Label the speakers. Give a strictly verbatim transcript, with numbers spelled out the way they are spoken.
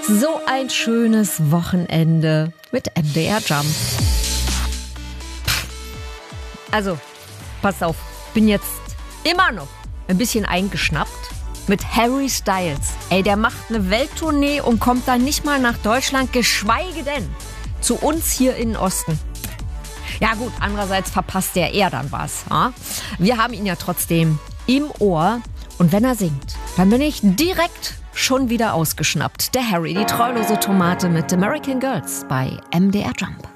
Speaker 1: So ein schönes Wochenende mit M D R Jump. Also, passt auf, bin jetzt immer noch ein bisschen eingeschnappt mit Harry Styles. Ey, der macht eine Welttournee und kommt dann nicht mal nach Deutschland, geschweige denn zu uns hier in den Osten. Ja gut, andererseits verpasst der eher dann was. Ja? Wir haben ihn ja trotzdem im Ohr. Und wenn er singt, dann bin ich direkt schon wieder ausgeschnappt. Der Harry, die treulose Tomate mit American Girls bei M D R Jump.